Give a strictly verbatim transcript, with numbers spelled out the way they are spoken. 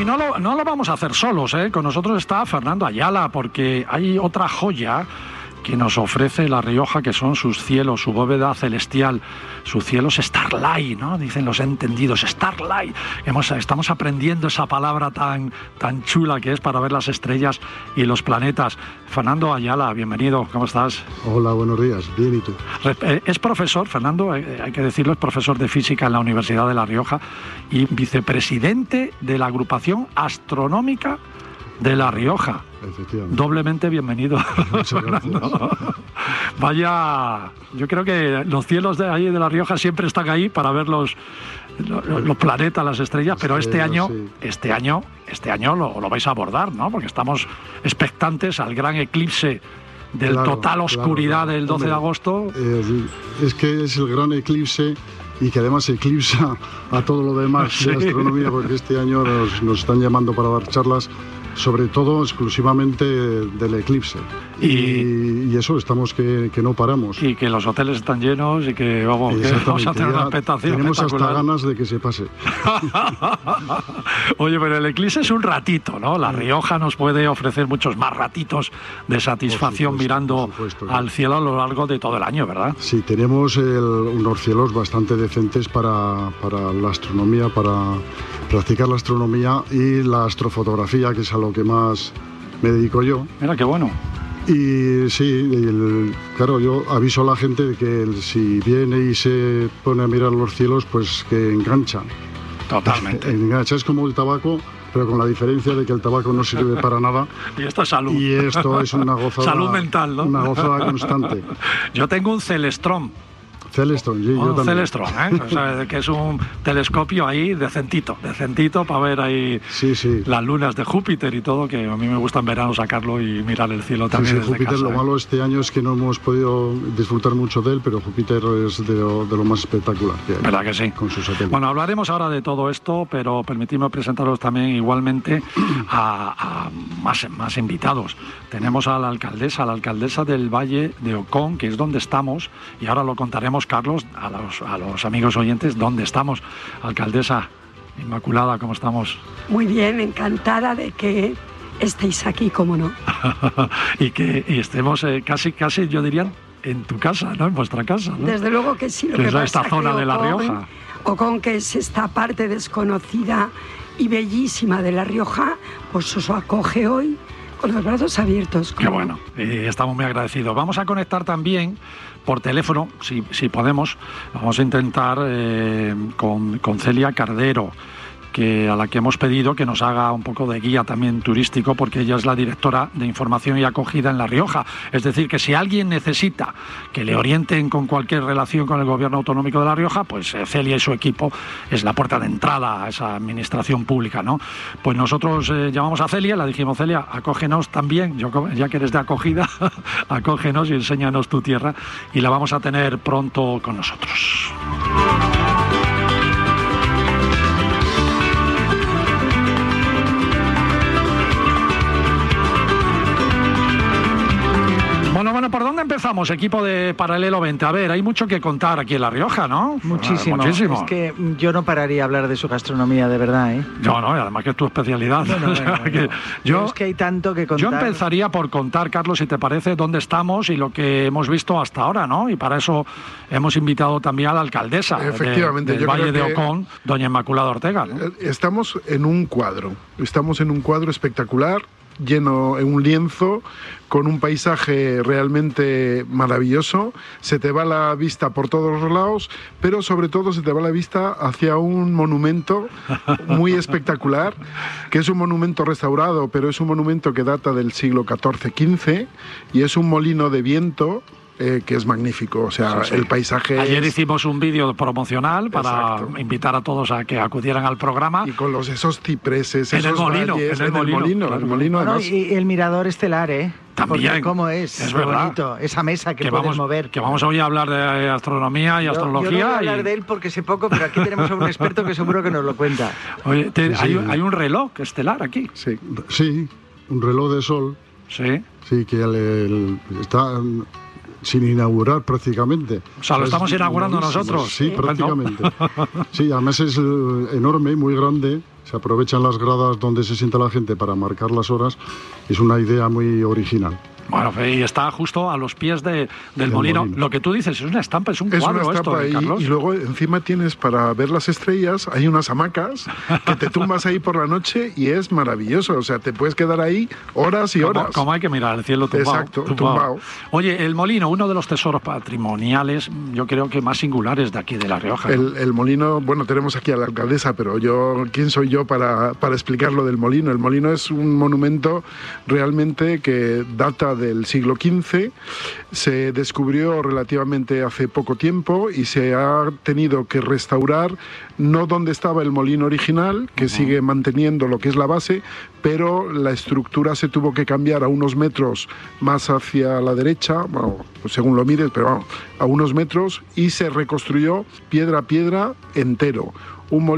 y no lo, no lo vamos a hacer solos, ¿eh? Con nosotros está Fernando Ayala, porque hay otra joya que nos ofrece La Rioja, que son sus cielos, su bóveda celestial, sus cielos starlight, ¿no? Dicen los entendidos, starlight. Hemos, estamos aprendiendo esa palabra tan, tan chula que es para ver las estrellas y los planetas. Fernando Ayala, bienvenido, ¿cómo estás? Hola, buenos días, bien, ¿y tú? Es profesor, Fernando, hay que decirlo, es profesor de física en la Universidad de La Rioja y vicepresidente de la agrupación astronómica de La Rioja. Doblemente bienvenido. Muchas gracias. Vaya, yo creo que los cielos de ahí de La Rioja siempre están ahí para ver los, los, los planetas, las estrellas, pero este año, sí. este año, este año lo, lo vais a abordar, ¿no? Porque estamos expectantes al gran eclipse del claro, total oscuridad claro, claro. del doce de agosto. Eh, es que es el gran eclipse y que además eclipsa a todo lo demás sí. de la astronomía, porque este año nos, nos están llamando para dar charlas, sobre todo exclusivamente del eclipse. Y, y eso, estamos que, que no paramos. Y que los hoteles están llenos y que vamos, que vamos a tener una expectación tenemos espectacular. hasta ganas de que se pase. Oye, pero el eclipse es un ratito, ¿no? La Rioja nos puede ofrecer muchos más ratitos de satisfacción supuesto, mirando supuesto, al cielo a lo largo de todo el año, ¿verdad? Sí, tenemos el, unos cielos bastante decentes para, para la astronomía, para practicar la astronomía y la astrofotografía, que es a lo que más me dedico yo. Mira, qué bueno. Y sí, el, claro, yo aviso a la gente de que el, si viene y se pone a mirar los cielos, pues que engancha. Totalmente. Engancha, es como el tabaco, pero con la diferencia de que el tabaco no sirve para nada. Y esto es salud. Y esto es una gozada. Salud mental, ¿no? Una gozada constante. Yo tengo un Celestron. Celestron, sí, oh, yo también. Celestron, ¿eh? O sea, que es un telescopio ahí decentito, decentito para ver ahí sí, sí. las lunas de Júpiter y todo, que a mí me gusta en verano sacarlo y mirar el cielo también. Sí, sí, desde Júpiter, casa, lo ¿eh? malo este año es que no hemos podido disfrutar mucho de él, pero Júpiter es de lo, de lo más espectacular que hay. ¿Verdad que sí? Con sus satélites. Bueno, hablaremos ahora de todo esto, pero permitidme presentaros también igualmente a, a más, más invitados. Tenemos a la alcaldesa, a la alcaldesa del Valle de Ocón, que es donde estamos, y ahora lo contaremos, Carlos, a la a los amigos oyentes, ¿dónde estamos? Alcaldesa Inmaculada, ¿cómo estamos? Muy bien, encantada de que estéis aquí, cómo no. y que y estemos eh, casi, casi, yo diría, en tu casa, ¿no? En vuestra casa, ¿no? Desde luego que sí. Lo que que es pasa esta zona que de La Ocón, Rioja. Ocón, que es esta parte desconocida y bellísima de La Rioja, pues os acoge hoy con los brazos abiertos. Qué bueno, eh, estamos muy agradecidos. Vamos a conectar también por teléfono, si, si podemos, vamos a intentar eh, con, con Celia Cardero, que a la que hemos pedido que nos haga un poco de guía también turístico, porque ella es la directora de información y acogida en La Rioja. Es decir, que si alguien necesita que le orienten con cualquier relación con el gobierno autonómico de La Rioja, pues eh, Celia y su equipo es la puerta de entrada a esa administración pública, ¿no? Pues nosotros eh, llamamos a Celia, le dijimos: Celia, acógenos también, yo, ya que eres de acogida, acógenos y enséñanos tu tierra, y la vamos a tener pronto con nosotros. Bueno, bueno, ¿por dónde empezamos, equipo de Paralelo veinte? A ver, hay mucho que contar aquí en La Rioja, ¿no? Muchísimo. Muchísimo. Es que yo no pararía a hablar de su gastronomía, de verdad, ¿eh? Yo no, y además que es tu especialidad. Bueno, bueno, o sea, bueno. que yo, es que hay tanto que contar. Yo empezaría por contar, Carlos, si te parece, dónde estamos y lo que hemos visto hasta ahora, ¿no? Y para eso hemos invitado también a la alcaldesa Efectivamente, de, del yo Valle creo de que Ocón, doña Inmaculada Ortega, ¿no? Estamos en un cuadro, estamos en un cuadro espectacular, lleno en un lienzo, con un paisaje realmente maravilloso. Se te va la vista por todos los lados, pero sobre todo se te va la vista hacia un monumento muy espectacular, que es un monumento restaurado, pero es un monumento que data del siglo catorce quince, y es un molino de viento Eh, que es magnífico, o sea, sí, sí. El paisaje. Ayer es... hicimos un vídeo promocional para Exacto. invitar a todos a que acudieran al programa. Y con los esos cipreses, en esos el molino, valles, en el en el molino, molino, claro. el molino bueno, además... y el mirador estelar, ¿eh? También. Porque cómo es, es qué bonito, esa mesa que, que puedes vamos, mover. Que vamos hoy a hablar de astronomía y yo, astrología. Yo no voy a hablar y... de él porque sé poco, pero aquí tenemos a un experto que seguro que nos lo cuenta. Oye, te, sí, hay, sí. hay un reloj estelar aquí. Sí, sí, un reloj de sol. Sí. Sí, que el, el, está... sin inaugurar prácticamente. O sea, lo estamos inaugurando nosotros. Sí, prácticamente. Sí, además es enorme, muy grande, se aprovechan las gradas donde se sienta la gente para marcar las horas. Es una idea muy original. Bueno, y está justo a los pies de, del molino. molino. Lo que tú dices es una estampa, es un es cuadro una estampa esto, y, Carlos. Y luego encima tienes para ver las estrellas, hay unas hamacas que te tumbas ahí por la noche y es maravilloso. O sea, te puedes quedar ahí horas y horas. Como, como hay que mirar el cielo tumbado. Exacto, tumbado. tumbado. Oye, el molino, uno de los tesoros patrimoniales, yo creo que más singulares de aquí de La Rioja. ¿No? El, el molino, bueno, tenemos aquí a la alcaldesa, pero yo, ¿quién soy yo para, para explicar lo del molino? El molino es un monumento realmente que data del siglo quince. Se descubrió relativamente hace poco tiempo y se ha tenido que restaurar no donde estaba el molino original, que uh-huh. sigue manteniendo lo que es la base, pero la estructura se tuvo que cambiar a unos metros más hacia la derecha, bueno, según lo mires, pero bueno, a unos metros, y se reconstruyó piedra a piedra entero. Un molino